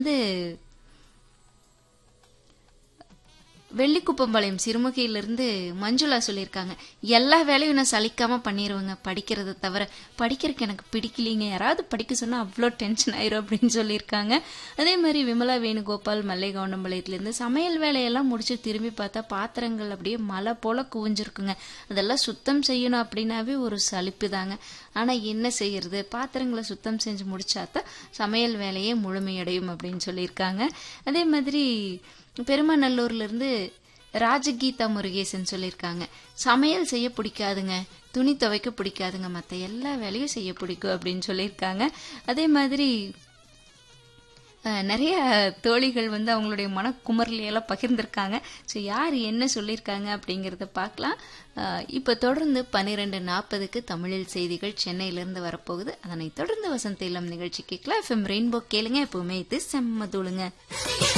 வந்து வெள்ளிக்குப்பம்பாளையம் சிறுமுகையிலிருந்து மஞ்சுளா சொல்லியிருக்காங்க. எல்லா வேலையும் நான் சலிக்காம பண்ணிடுவேங்க, படிக்கிறத தவிர. படிக்கிறதுக்கு எனக்கு பிடிக்கலீங்க, யாராவது படிக்க சொன்னா அவ்வளோ டென்ஷன் ஆயிரும் அப்படின்னு சொல்லியிருக்காங்க. அதே மாதிரி விமலா வேணுகோபால் மல்லைகவுண்டம்பாளையத்திலேருந்து சமையல் வேலையெல்லாம் முடிச்சு திரும்பி பார்த்தா பாத்திரங்கள் அப்படியே மலை போல குவிஞ்சிருக்குங்க. அதெல்லாம் சுத்தம் செய்யணும் அப்படின்னாவே ஒரு சலிப்பு தாங்க. ஆனா என்ன செய்யறது, பாத்திரங்களை சுத்தம் செஞ்சு முடிச்சாதான் சமையல் வேலையே முழுமையடையும் அப்படின்னு சொல்லியிருக்காங்க. அதே மாதிரி பெருமாநல்லூர்ல இருந்து ராஜகீதா முருகேசன் சொல்லியிருக்காங்க. சமையல் செய்ய பிடிக்காதுங்க, துணி துவைக்க பிடிக்காதுங்க, மற்ற எல்லா வேலையும் செய்ய பிடிக்கும் அப்படின்னு சொல்லியிருக்காங்க. அதே மாதிரி நிறைய தோழிகள் வந்து அவங்களுடைய மனக்குமரலையெல்லாம் பகிர்ந்திருக்காங்க. ஸோ யார் என்ன சொல்லியிருக்காங்க அப்படிங்கிறத பார்க்கலாம். இப்போ தொடர்ந்து 12:40 தமிழில் செய்திகள் சென்னையிலிருந்து வரப்போகுது. அதனை தொடர்ந்து வசந்த இளம் நிகழ்ச்சி கேட்கலாம். FM ரெயின்போ கேளுங்க, எப்பவுமே இது செம்ம தூளுங்க.